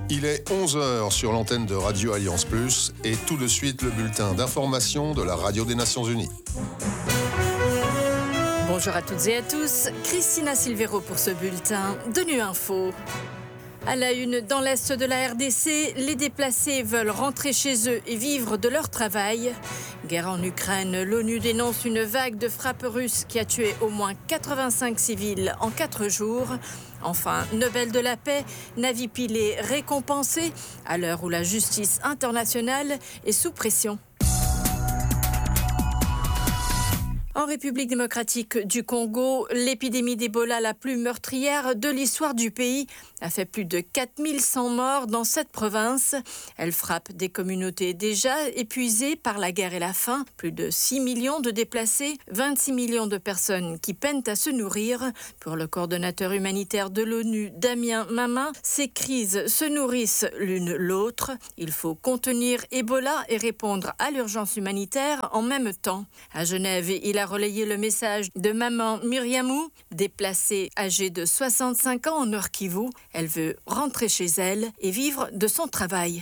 Il est 11h sur l'antenne de Radio Alliance Plus et tout de suite le bulletin d'information de la Radio des Nations Unies. Bonjour à toutes et à tous, Christina Silvero pour ce bulletin de Nu Info. À la une, dans l'est de la RDC, les déplacés veulent rentrer chez eux et vivre de leur travail. Guerre en Ukraine, l'ONU dénonce une vague de frappes russes qui a tué au moins 85 civils en 4 jours. Enfin, Nobel de la paix, Navi Pillay récompensé à l'heure où la justice internationale est sous pression. En République démocratique du Congo, l'épidémie d'Ebola la plus meurtrière de l'histoire du pays a fait plus de 4100 morts dans cette province. Elle frappe des communautés déjà épuisées par la guerre et la faim. Plus de 6 millions de déplacés, 26 millions de personnes qui peinent à se nourrir. Pour le coordonnateur humanitaire de l'ONU, Damien Mama, ces crises se nourrissent l'une l'autre. Il faut contenir Ebola et répondre à l'urgence humanitaire en même temps. À Genève, il a relayé le message de maman Myriamou, déplacée âgée de 65 ans en Nord-Kivu. Elle veut rentrer chez elle et vivre de son travail.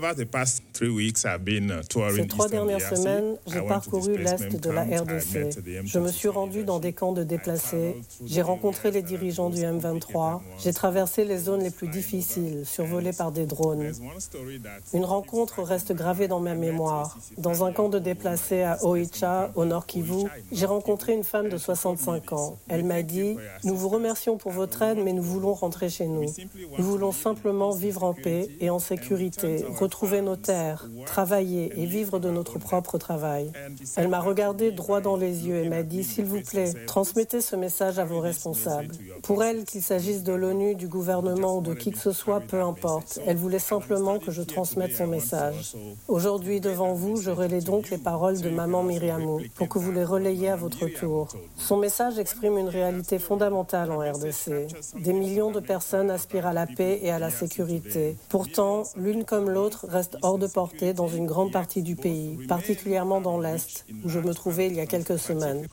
Ces 3 dernières semaines, j'ai parcouru l'est de la RDC. Je me suis rendu dans des camps de déplacés. J'ai rencontré les dirigeants du M23. J'ai traversé les zones les plus difficiles, survolées par des drones. Une rencontre reste gravée dans ma mémoire. Dans un camp de déplacés à Oicha, au Nord Kivu, j'ai rencontré une femme de 65 ans. Elle m'a dit « Nous vous remercions pour votre aide, mais nous voulons rentrer chez nous. Nous voulons simplement vivre en paix et en sécurité, retrouver nos terres, travailler et vivre de notre propre travail. » Elle m'a regardé droit dans les yeux et m'a dit « S'il vous plaît, transmettez ce message à vos responsables. » Pour elle, qu'il s'agisse de l'ONU, du gouvernement ou de qui que ce soit, peu importe. Elle voulait simplement que je transmette son message. Aujourd'hui, devant vous, je relaie donc les paroles de maman Myriamou pour que vous les relayiez à votre tour. Son message exprime une réalité fondamentale en RDC. Des millions de personnes aspirent à la paix et à la sécurité. Pourtant, l'une comme l'autre reste hors de portée dans une grande partie du pays, particulièrement dans l'Est, où je me trouvais il y a quelques semaines.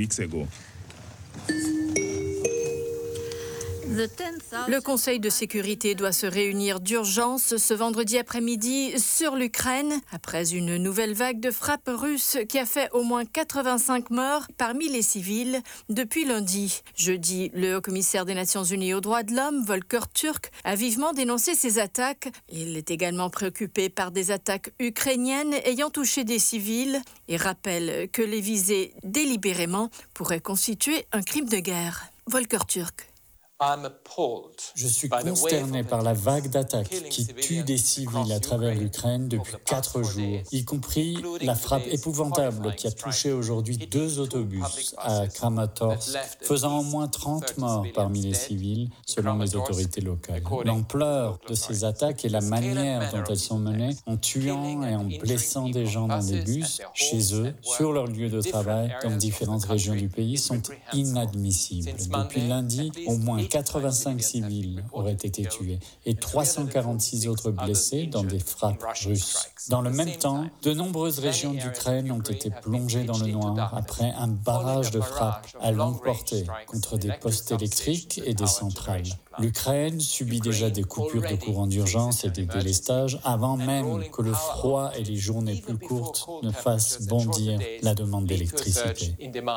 Le Conseil de sécurité doit se réunir d'urgence ce vendredi après-midi sur l'Ukraine après une nouvelle vague de frappes russes qui a fait au moins 85 morts parmi les civils depuis lundi. Jeudi, le haut-commissaire des Nations Unies aux droits de l'homme, Volker Türk, a vivement dénoncé ces attaques. Il est également préoccupé par des attaques ukrainiennes ayant touché des civils et rappelle que les viser délibérément pourraient constituer un crime de guerre. Volker Türk. Je suis consterné par la vague d'attaques qui tue des civils à travers l'Ukraine depuis 4 jours, y compris la frappe épouvantable qui a touché aujourd'hui 2 autobus à Kramatorsk, faisant au moins 30 morts parmi les civils, selon les autorités locales. L'ampleur de ces attaques et la manière dont elles sont menées, en tuant et en blessant des gens dans des bus, chez eux, sur leur lieu de travail, dans différentes régions du pays, sont inadmissibles. Depuis lundi, au moins 85 civils auraient été tués et 346 autres blessés dans des frappes russes. Dans le même temps, de nombreuses régions d'Ukraine ont été plongées dans le noir après un barrage de frappes à longue portée contre des postes électriques et des centrales. L'Ukraine subit déjà des coupures de courant d'urgence et des délestages avant même que le froid et les journées plus courtes ne fassent bondir la demande d'électricité.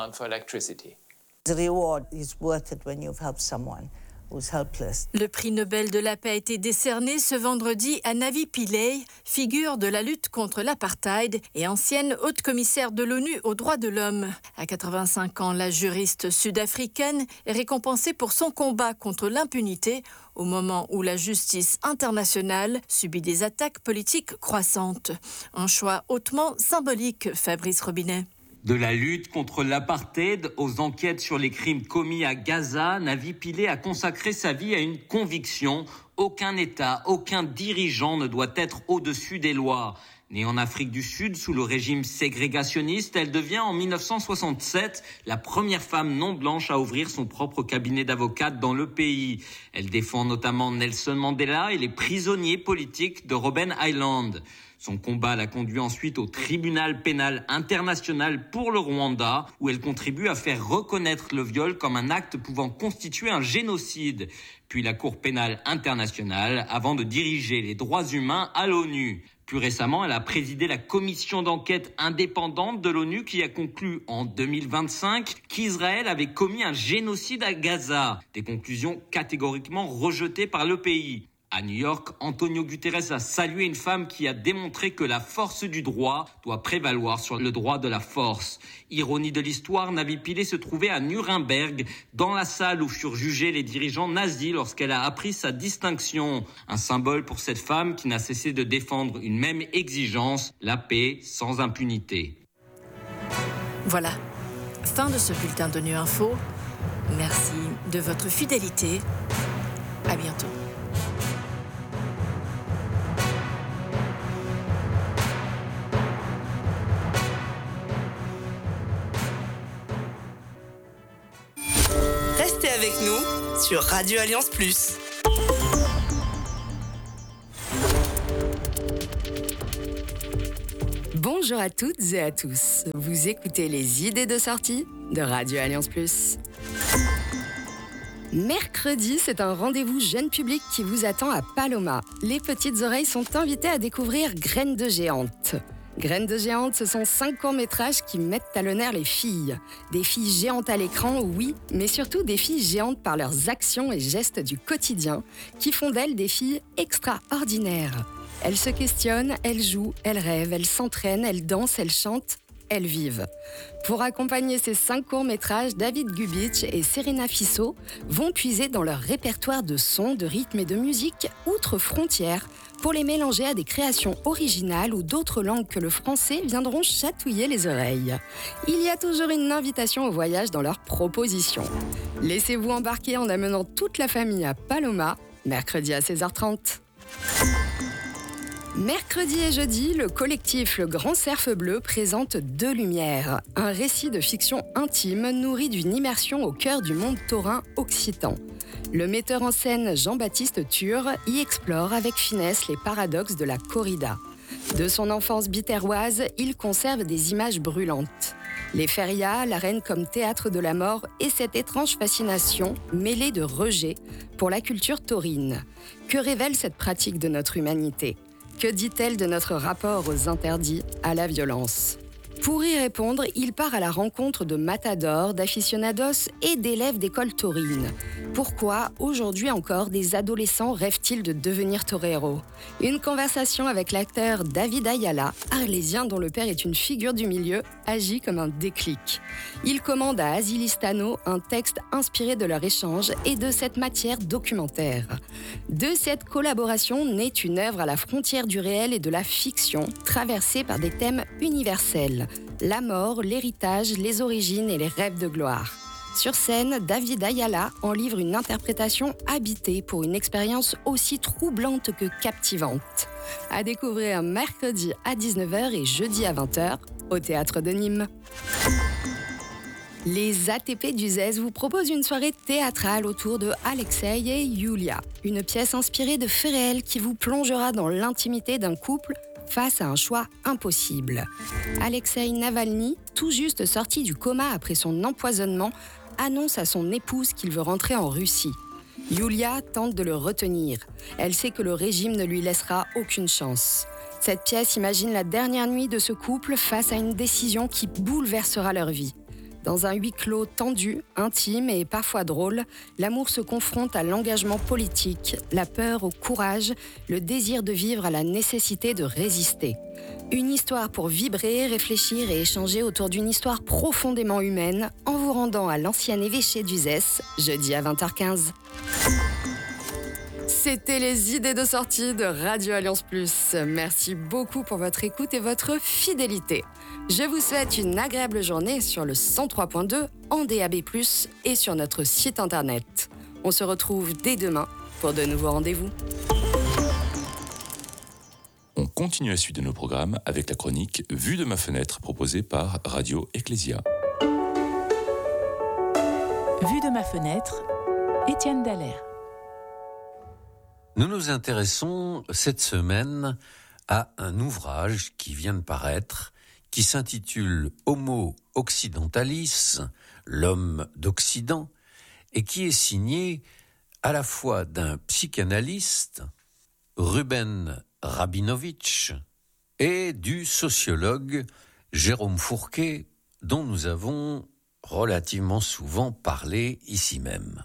Le prix Nobel de la paix a été décerné ce vendredi à Navi Pillay, figure de la lutte contre l'apartheid et ancienne haute commissaire de l'ONU aux droits de l'homme. À 85 ans, la juriste sud-africaine est récompensée pour son combat contre l'impunité au moment où la justice internationale subit des attaques politiques croissantes. Un choix hautement symbolique, Fabrice Robinet. De la lutte contre l'apartheid aux enquêtes sur les crimes commis à Gaza, Navi Pillay a consacré sa vie à une conviction. Aucun État, aucun dirigeant ne doit être au-dessus des lois. Née en Afrique du Sud sous le régime ségrégationniste, elle devient en 1967 la première femme non blanche à ouvrir son propre cabinet d'avocate dans le pays. Elle défend notamment Nelson Mandela et les prisonniers politiques de Robben Island. Son combat l'a conduit ensuite au tribunal pénal international pour le Rwanda, où elle contribue à faire reconnaître le viol comme un acte pouvant constituer un génocide. Puis la Cour pénale internationale, avant de diriger les droits humains à l'ONU. Plus récemment, elle a présidé la commission d'enquête indépendante de l'ONU qui a conclu en 2025 qu'Israël avait commis un génocide à Gaza. Des conclusions catégoriquement rejetées par le pays. À New York, Antonio Guterres a salué une femme qui a démontré que la force du droit doit prévaloir sur le droit de la force. Ironie de l'histoire, Navi Pillay se trouvait à Nuremberg, dans la salle où furent jugés les dirigeants nazis lorsqu'elle a appris sa distinction. Un symbole pour cette femme qui n'a cessé de défendre une même exigence, la paix sans impunité. Voilà, fin de ce bulletin d'ONU Info. Merci de votre fidélité. À bientôt. Restez avec nous sur Radio Alliance Plus. Bonjour à toutes et à tous. Vous écoutez les idées de sortie de Radio Alliance Plus. Mercredi, c'est un rendez-vous jeune public qui vous attend à Paloma. Les petites oreilles sont invitées à découvrir Graines de géantes. Graines de géantes, ce sont 5 courts-métrages qui mettent à l'honneur les filles. Des filles géantes à l'écran, oui, mais surtout des filles géantes par leurs actions et gestes du quotidien, qui font d'elles des filles extraordinaires. Elles se questionnent, elles jouent, elles rêvent, elles s'entraînent, elles dansent, elles chantent, elles vivent. Pour accompagner ces 5 courts-métrages, David Gubic et Serena Fissot vont puiser dans leur répertoire de sons, de rythmes et de musique outre-frontières pour les mélanger à des créations originales où d'autres langues que le français viendront chatouiller les oreilles. Il y a toujours une invitation au voyage dans leurs propositions. Laissez-vous embarquer en amenant toute la famille à Paloma, mercredi à 16h30. Mercredi et jeudi, le collectif Le Grand Cerf Bleu présente Deux Lumières, un récit de fiction intime nourri d'une immersion au cœur du monde taurin occitan. Le metteur en scène Jean-Baptiste Thur y explore avec finesse les paradoxes de la corrida. De son enfance biterroise, il conserve des images brûlantes. Les férias, l'arène comme théâtre de la mort et cette étrange fascination mêlée de rejet pour la culture taurine. Que révèle cette pratique de notre humanité ? Que dit-elle de notre rapport aux interdits, à la violence ? Pour y répondre, il part à la rencontre de matadors, d'aficionados et d'élèves d'école taurine. Pourquoi, aujourd'hui encore, des adolescents rêvent-ils de devenir toreros ? Une conversation avec l'acteur David Ayala, arlésien dont le père est une figure du milieu, agit comme un déclic. Il commande à Asilistano un texte inspiré de leur échange et de cette matière documentaire. De cette collaboration naît une œuvre à la frontière du réel et de la fiction, traversée par des thèmes universels. La mort, l'héritage, les origines et les rêves de gloire. Sur scène, David Ayala en livre une interprétation habitée pour une expérience aussi troublante que captivante. À découvrir mercredi à 19h et jeudi à 20h au Théâtre de Nîmes. Les ATP du ZES vous proposent une soirée théâtrale autour de Alexei et Yulia, une pièce inspirée de faits réels qui vous plongera dans l'intimité d'un couple face à un choix impossible. Alexei Navalny, tout juste sorti du coma après son empoisonnement, annonce à son épouse qu'il veut rentrer en Russie. Yulia tente de le retenir. Elle sait que le régime ne lui laissera aucune chance. Cette pièce imagine la dernière nuit de ce couple face à une décision qui bouleversera leur vie. Dans un huis clos tendu, intime et parfois drôle, l'amour se confronte à l'engagement politique, la peur au courage, le désir de vivre à la nécessité de résister. Une histoire pour vibrer, réfléchir et échanger autour d'une histoire profondément humaine en vous rendant à l'ancien évêché d'Uzès, jeudi à 20h15. C'était les idées de sortie de Radio Alliance Plus. Merci beaucoup pour votre écoute et votre fidélité. Je vous souhaite une agréable journée sur le 103.2 en DAB+, et sur notre site internet. On se retrouve dès demain pour de nouveaux rendez-vous. continue la suite de nos programmes avec la chronique Vue de ma fenêtre proposée par Radio Ecclesia. Vue de ma fenêtre, Étienne Dallaire. Nous nous intéressons cette semaine à un ouvrage qui vient de paraître, qui s'intitule Homo Occidentalis, l'homme d'Occident, et qui est signé à la fois d'un psychanalyste, Ruben Rabinovitch, et du sociologue Jérôme Fourquet, dont nous avons relativement souvent parlé ici même.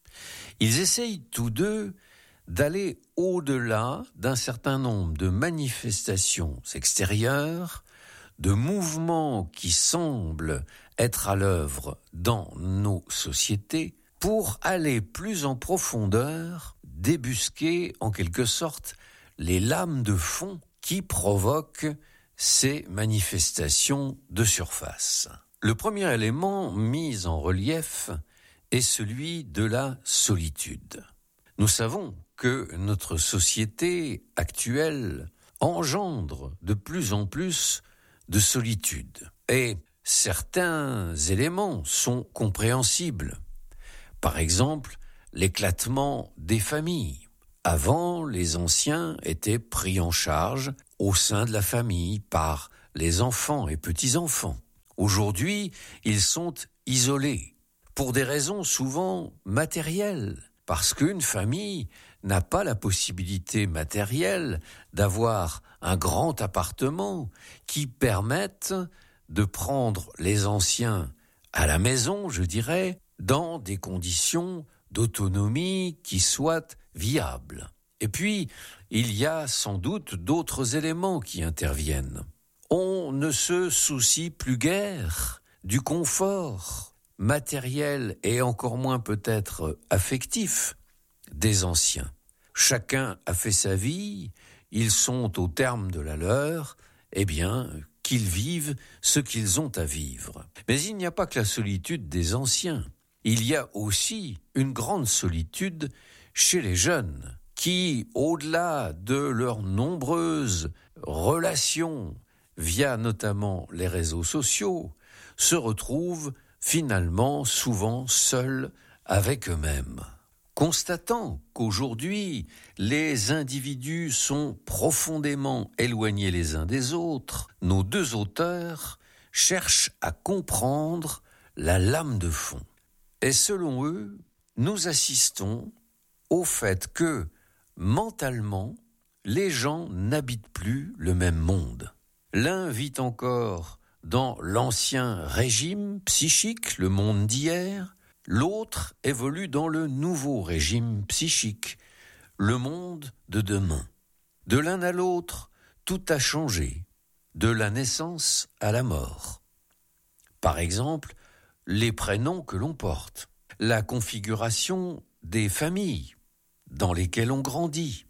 Ils essayent tous deux d'aller au-delà d'un certain nombre de manifestations extérieures, de mouvements qui semblent être à l'œuvre dans nos sociétés, pour aller plus en profondeur, débusquer en quelque sorte les lames de fond qui provoquent ces manifestations de surface. Le premier élément mis en relief est celui de la solitude. Nous savons que notre société actuelle engendre de plus en plus de solitude. Et certains éléments sont compréhensibles. Par exemple, l'éclatement des familles. Avant, les anciens étaient pris en charge au sein de la famille par les enfants et petits-enfants. Aujourd'hui, ils sont isolés pour des raisons souvent matérielles, parce qu'une famille n'a pas la possibilité matérielle d'avoir un grand appartement qui permette de prendre les anciens à la maison, je dirais, dans des conditions d'autonomie qui soient viables. Et puis, il y a sans doute d'autres éléments qui interviennent. On ne se soucie plus guère du confort matériel et encore moins peut-être affectif des anciens. Chacun a fait sa vie, ils sont au terme de la leur, eh bien, qu'ils vivent ce qu'ils ont à vivre. Mais il n'y a pas que la solitude des anciens. Il y a aussi une grande solitude chez les jeunes qui, au-delà de leurs nombreuses relations via notamment les réseaux sociaux, se retrouvent finalement souvent seuls avec eux-mêmes. Constatant qu'aujourd'hui, les individus sont profondément éloignés les uns des autres, nos deux auteurs cherchent à comprendre la lame de fond. Et selon eux, nous assistons au fait que, mentalement, les gens n'habitent plus le même monde. L'un vit encore dans l'ancien régime psychique, le monde d'hier, l'autre évolue dans le nouveau régime psychique, le monde de demain. De l'un à l'autre, tout a changé, de la naissance à la mort. Par exemple, les prénoms que l'on porte, la configuration des familles dans lesquelles on grandit,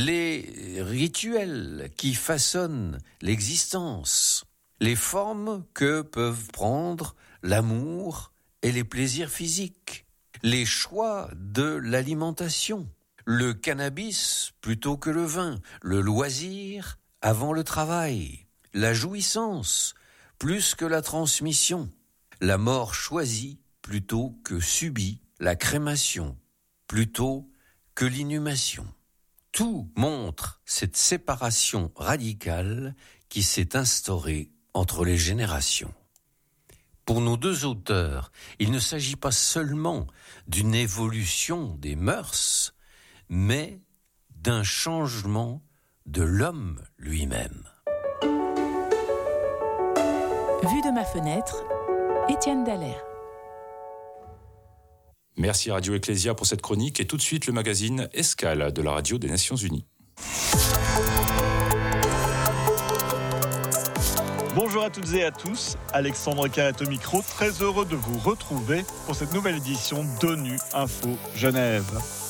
les rituels qui façonnent l'existence, les formes que peuvent prendre l'amour et les plaisirs physiques, les choix de l'alimentation, le cannabis plutôt que le vin, le loisir avant le travail, la jouissance plus que la transmission, la mort choisie plutôt que subie, la crémation plutôt que l'inhumation. Tout montre cette séparation radicale qui s'est instaurée entre les générations. Pour nos deux auteurs, il ne s'agit pas seulement d'une évolution des mœurs, mais d'un changement de l'homme lui-même. Vue de ma fenêtre, Étienne Dallaire. Merci Radio Ecclesia pour cette chronique et tout de suite le magazine Escale de la Radio des Nations Unies. Bonjour à toutes et à tous, Alexandre Carrette au micro, très heureux de vous retrouver pour cette nouvelle édition d'ONU Info Genève.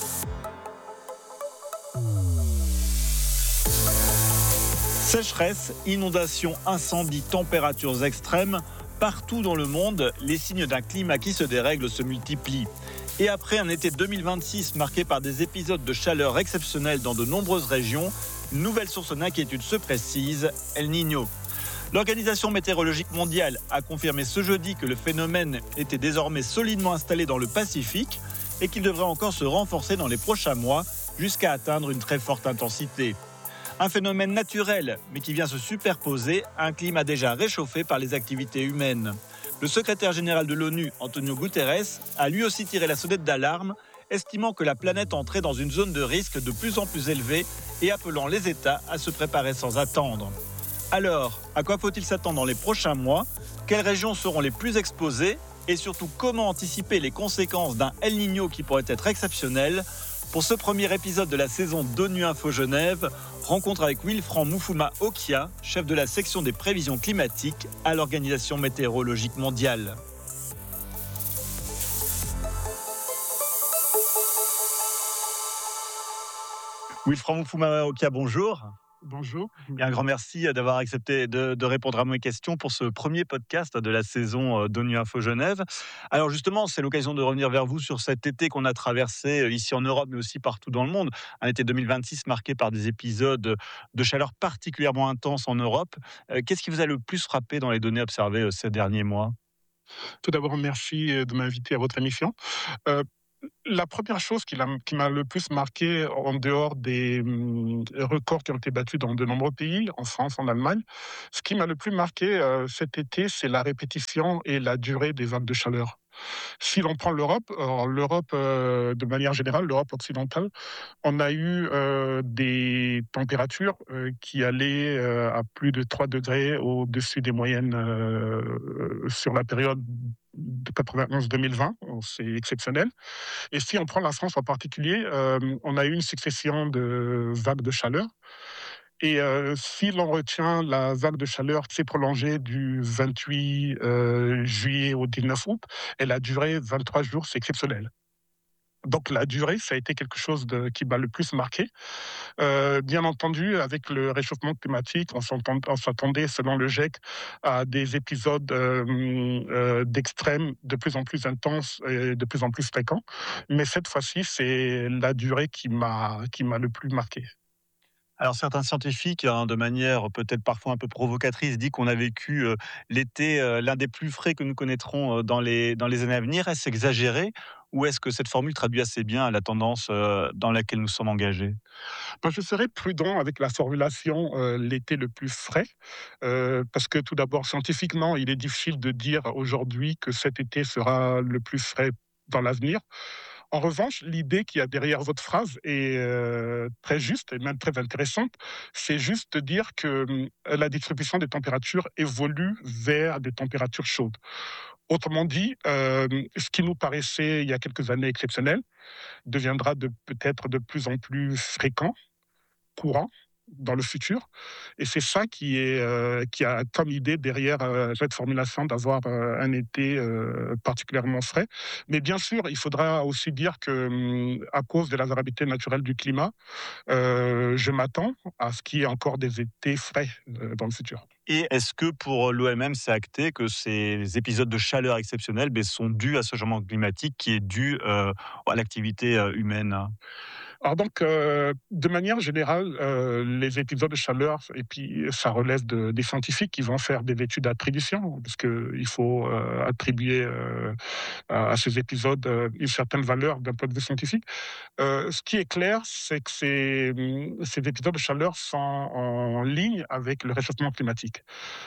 Sécheresse, inondations, incendies, températures extrêmes, partout dans le monde, les signes d'un climat qui se dérègle se multiplient. Et après un été 2026 marqué par des épisodes de chaleur exceptionnels dans de nombreuses régions, une nouvelle source d'inquiétude se précise, El Niño. L'Organisation météorologique mondiale a confirmé ce jeudi que le phénomène était désormais solidement installé dans le Pacifique et qu'il devrait encore se renforcer dans les prochains mois jusqu'à atteindre une très forte intensité. Un phénomène naturel, mais qui vient se superposer à un climat déjà réchauffé par les activités humaines. Le secrétaire général de l'ONU, Antonio Guterres, a lui aussi tiré la sonnette d'alarme, estimant que la planète entrait dans une zone de risque de plus en plus élevée et appelant les États à se préparer sans attendre. Alors, à quoi faut-il s'attendre dans les prochains mois ? Quelles régions seront les plus exposées ? Et surtout, comment anticiper les conséquences d'un El Niño qui pourrait être exceptionnel ? Pour ce premier épisode de la saison d'ONU Info Genève, rencontre avec Wilfran Moufouma-Okia, chef de la section des prévisions climatiques à l'Organisation météorologique mondiale. Wilfran Moufouma-Okia, bonjour. Bonjour. Et un grand merci d'avoir accepté de répondre à mes questions pour ce premier podcast de la saison d'ONU Info Genève. Alors justement, c'est l'occasion de revenir vers vous sur cet été qu'on a traversé ici en Europe, mais aussi partout dans le monde. Un été 2026 marqué par des épisodes de chaleur particulièrement intenses en Europe. Qu'est-ce qui vous a le plus frappé dans les données observées ces derniers mois ? Tout d'abord, merci de m'inviter à votre émission. La première chose qui m'a le plus marqué, en dehors des records qui ont été battus dans de nombreux pays, en France, en Allemagne, ce qui m'a le plus marqué cet été, c'est la répétition et la durée des vagues de chaleur. Si l'on prend l'Europe, de manière générale, l'Europe occidentale, on a eu des températures qui allaient à plus de 3 degrés au-dessus des moyennes sur la période de 91-2020, c'est exceptionnel. Et si on prend la France en particulier, on a eu une succession de vagues de chaleur. Et si l'on retient la vague de chaleur qui s'est prolongée du 28 juillet au 19 août, elle a duré 23 jours, c'est exceptionnel. Donc la durée, ça a été quelque chose qui m'a le plus marqué. Bien entendu, avec le réchauffement climatique, on s'attendait, selon le GIEC, à des épisodes d'extrêmes de plus en plus intenses et de plus en plus fréquents. Mais cette fois-ci, c'est la durée qui m'a le plus marqué. Alors certains scientifiques, de manière peut-être parfois un peu provocatrice, disent qu'on a vécu l'été l'un des plus frais que nous connaîtrons dans les années à venir. Est-ce exagéré ou est-ce que cette formule traduit assez bien la tendance dans laquelle nous sommes engagés ? Je serais prudent avec la formulation l'été le plus frais, parce que tout d'abord, scientifiquement, il est difficile de dire aujourd'hui que cet été sera le plus frais dans l'avenir. En revanche, l'idée qu'il y a derrière votre phrase est très juste et même très intéressante. C'est juste de dire que la distribution des températures évolue vers des températures chaudes. Autrement dit, ce qui nous paraissait il y a quelques années exceptionnel deviendra peut-être de plus en plus fréquent, courant dans le futur. Et c'est ça qui a comme idée derrière cette formulation d'avoir un été particulièrement frais. Mais bien sûr, il faudra aussi dire que à cause de la variabilité naturelle du climat, je m'attends à ce qu'il y ait encore des étés frais dans le futur. Et est-ce que pour l'OMM, c'est acté que ces épisodes de chaleur exceptionnels sont dus à ce changement climatique qui est dû à l'activité humaine ? Alors donc, de manière générale, les épisodes de chaleur, et puis ça relève des scientifiques qui vont faire des études d'attribution, parce qu'il faut attribuer à ces épisodes une certaine valeur d'un point de vue scientifique. Ce qui est clair, c'est que ces épisodes de chaleur sont en ligne avec le réchauffement climatique.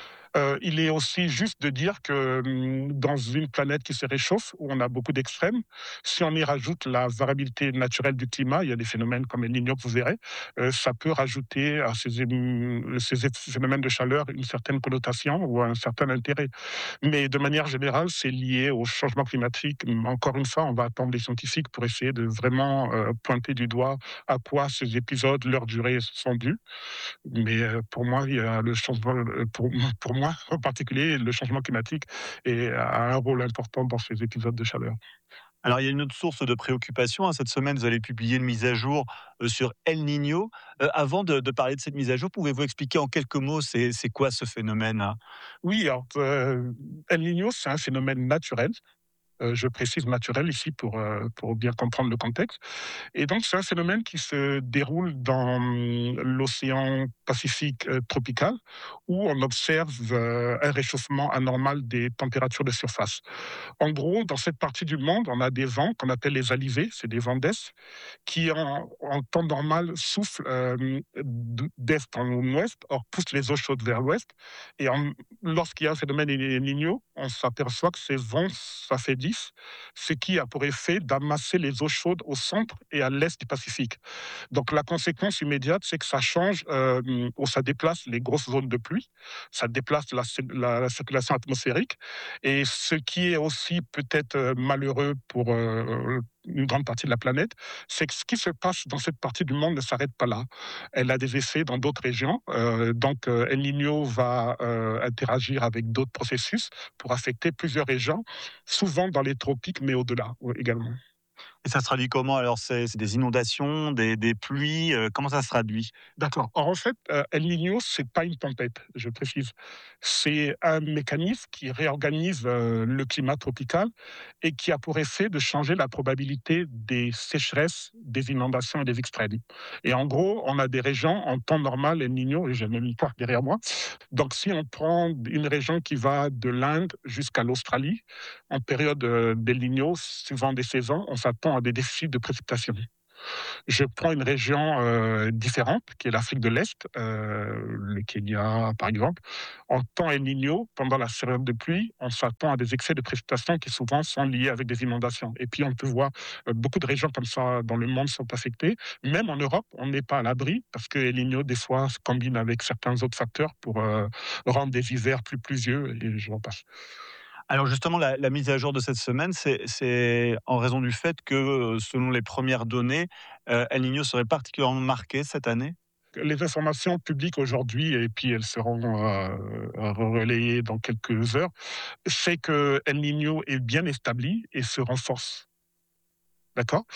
Il est aussi juste de dire que dans une planète qui se réchauffe, où on a beaucoup d'extrêmes, si on y rajoute la variabilité naturelle du climat, il y a des phénomènes comme El Niño que vous verrez, ça peut rajouter à ces phénomènes de chaleur une certaine connotation ou un certain intérêt. Mais de manière générale, c'est lié au changement climatique. Encore une fois, on va attendre les scientifiques pour essayer de vraiment pointer du doigt à quoi ces épisodes, leur durée, sont dus. Mais pour moi, il y a le changement, pour moi en particulier, le changement climatique a un rôle important dans ces épisodes de chaleur. Alors, il y a une autre source de préoccupation. Cette semaine, vous allez publier une mise à jour sur El Niño. Avant de parler de cette mise à jour, pouvez-vous expliquer en quelques mots c'est quoi ce phénomène ? Oui, alors, El Niño, c'est un phénomène naturel Je précise naturel ici pour bien comprendre le contexte. Et donc, c'est un phénomène qui se déroule dans l'océan Pacifique tropical, où on observe un réchauffement anormal des températures de surface. En gros, dans cette partie du monde, on a des vents qu'on appelle les alizés, c'est des vents d'est, qui en temps normal soufflent d'est en ouest, or poussent les eaux chaudes vers l'ouest. Et lorsqu'il y a un phénomène El Niño, on s'aperçoit que ces vents s'affaiblissent, ce qui a pour effet d'amasser les eaux chaudes au centre et à l'est du Pacifique. Donc la conséquence immédiate, c'est que ça change, ou ça déplace les grosses zones de pluie, ça déplace la circulation atmosphérique, et ce qui est aussi peut-être malheureux pour une grande partie de la planète, c'est que ce qui se passe dans cette partie du monde ne s'arrête pas là. Elle a des effets dans d'autres régions. Donc, El Niño va interagir avec d'autres processus pour affecter plusieurs régions, souvent dans les tropiques, mais au-delà également. Et ça se traduit comment alors? C'est des inondations, des pluies, comment ça se traduit? D'accord. Or, en fait, El Niño, c'est pas une tempête, je précise. C'est un mécanisme qui réorganise le climat tropical et qui a pour effet de changer la probabilité des sécheresses, des inondations et des extrêmes. Et en gros, on a des régions en temps normal, El Niño, et j'ai même une carte derrière moi. Donc, si on prend une région qui va de l'Inde jusqu'à l'Australie, en période d'El Niño, suivant des saisons, on s'attend à des déficits de précipitation. Je prends une région différente, qui est l'Afrique de l'Est, le Kenya par exemple. En temps El Niño, pendant la période de pluie, on s'attend à des excès de précipitations qui souvent sont liés avec des inondations. Et puis on peut voir beaucoup de régions comme ça dans le monde sont affectées. Même en Europe, on n'est pas à l'abri parce que El Niño des fois se combine avec certains autres facteurs pour rendre des hivers plus pluvieux et je m'en passe. Alors justement, la mise à jour de cette semaine, c'est en raison du fait que, selon les premières données, El Niño serait particulièrement marqué cette année? Les informations publiques aujourd'hui, et puis elles seront relayées dans quelques heures, c'est que El Niño est bien établi et se renforce. D'accord.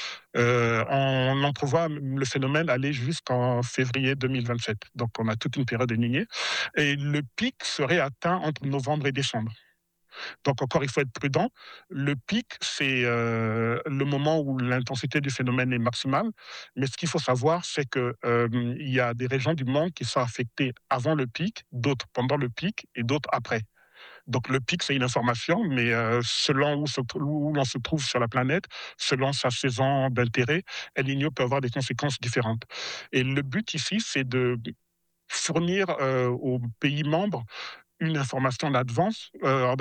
On entrevoit le phénomène aller jusqu'en février 2027. Donc on a toute une période élignée. Et le pic serait atteint entre novembre et décembre. Donc encore, il faut être prudent. Le pic, c'est le moment où l'intensité du phénomène est maximale. Mais ce qu'il faut savoir, c'est qu'il y a des régions du monde qui sont affectées avant le pic, d'autres pendant le pic et d'autres après. Donc le pic, c'est une information, mais selon où l'on se trouve sur la planète, selon sa saison d'intérêt, El Niño peut avoir des conséquences différentes. Et le but ici, c'est de fournir aux pays membres une information en avance,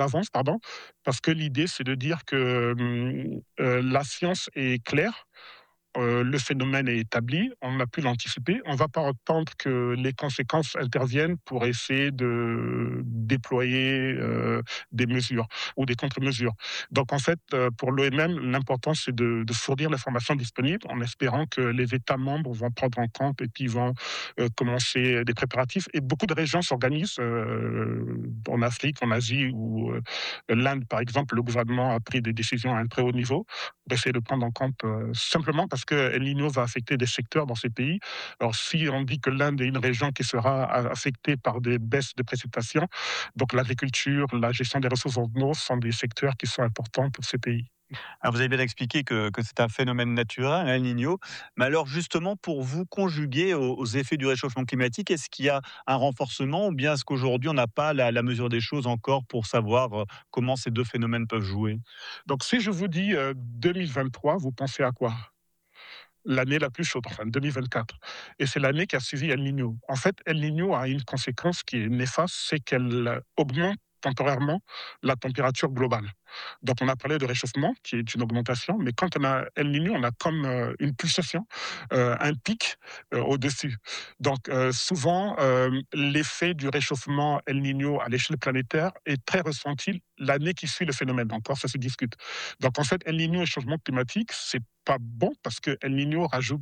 parce que l'idée, c'est de dire que la science est claire, le phénomène est établi, on a pu l'anticiper, on ne va pas attendre que les conséquences interviennent pour essayer de déployer des mesures ou des contre-mesures. Donc en fait, pour l'OMM, l'important c'est de fournir l'information disponible en espérant que les États membres vont prendre en compte et puis vont commencer des préparatifs. Et beaucoup de régions s'organisent en Afrique, en Asie, ou l'Inde par exemple, le gouvernement a pris des décisions à un très haut niveau pour essayer de prendre en compte simplement parce que El Niño va affecter des secteurs dans ces pays. Alors, si on dit que l'Inde est une région qui sera affectée par des baisses de précipitations, donc l'agriculture, la gestion des ressources en eau sont des secteurs qui sont importants pour ces pays. Alors vous avez bien expliqué que c'est un phénomène naturel, El Niño. Mais alors justement, pour vous conjuguer aux effets du réchauffement climatique, est-ce qu'il y a un renforcement ou bien est-ce qu'aujourd'hui on n'a pas la mesure des choses encore pour savoir comment ces deux phénomènes peuvent jouer? Donc si je vous dis 2023, vous pensez à quoi? L'année la plus chaude, enfin 2024. Et c'est l'année qui a suivi El Niño. En fait, El Niño a une conséquence qui est néfaste, c'est qu'elle augmente temporairement la température globale. Donc on a parlé de réchauffement, qui est une augmentation, mais quand on a El Niño, on a comme une pulsation, un pic au-dessus. Donc souvent, l'effet du réchauffement El Niño à l'échelle planétaire est très ressenti l'année qui suit le phénomène. Encore, ça se discute. Donc en fait, El Niño et changement climatique, c'est pas bon parce que El Niño rajoute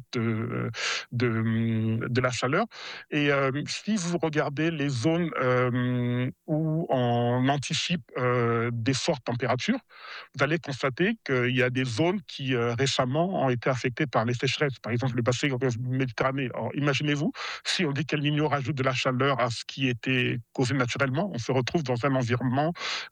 de la chaleur. Et si vous regardez les zones où on anticipe des fortes températures, température, vous allez constater qu'il y a des zones qui récemment ont été affectées par les sécheresses, par exemple le bassin méditerranéen. Alors, imaginez-vous, si on dit qu'El Niño rajoute de la chaleur à ce qui était causé naturellement, on se retrouve dans un environnement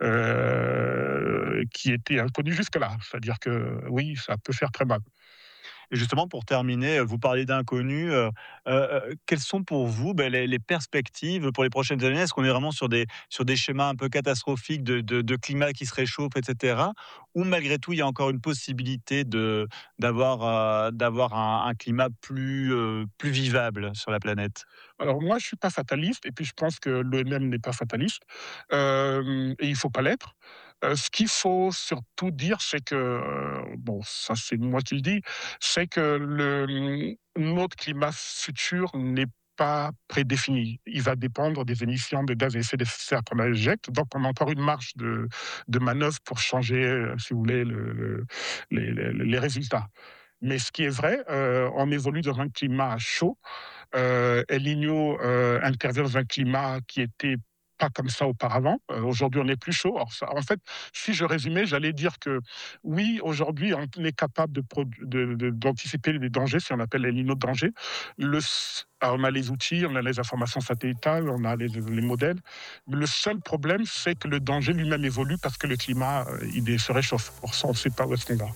qui était inconnu jusque-là. C'est-à-dire que oui, ça peut faire très mal. Et justement, pour terminer, vous parlez d'inconnus. Quelles sont pour vous les perspectives pour les prochaines années ? Est-ce qu'on est vraiment sur des schémas un peu catastrophiques de climat qui se réchauffe, etc. Ou malgré tout, il y a encore une possibilité d'avoir un climat plus vivable sur la planète ? Alors moi, je ne suis pas fataliste, et puis je pense que l'ONM n'est pas fataliste, et il ne faut pas l'être. Ce qu'il faut surtout dire, c'est que, bon, ça c'est moi qui le dis, c'est que notre climat futur n'est pas prédéfini. Il va dépendre des émissions de gaz à effet de serre qu'on injecte, donc on a encore une marge de manœuvre pour changer, si vous voulez, les résultats. Mais ce qui est vrai, on évolue dans un climat chaud. El Niño intervient dans un climat qui était pas comme ça auparavant. Aujourd'hui, on est plus chaud. Alors ça, en fait, si je résumais, j'allais dire que oui, aujourd'hui, on est capable d'anticiper les dangers, si on appelle El Niño danger. On a les outils, on a les informations satellitales, on a les modèles. Le seul problème, c'est que le danger lui-même évolue parce que le climat il se réchauffe. Pour ça, on ne sait pas où est-ce qu'on va.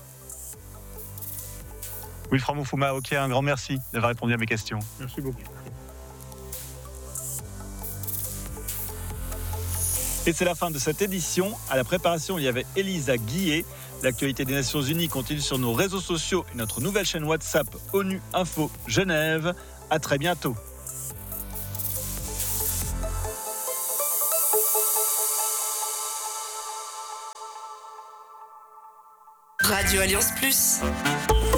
Wilfran Moufouma, ok, un grand merci d'avoir répondu à mes questions. Merci beaucoup. Et c'est la fin de cette édition. À la préparation, il y avait Elisa Guillet. L'actualité des Nations Unies continue sur nos réseaux sociaux et notre nouvelle chaîne WhatsApp ONU Info Genève. À très bientôt. Radio Alliance Plus.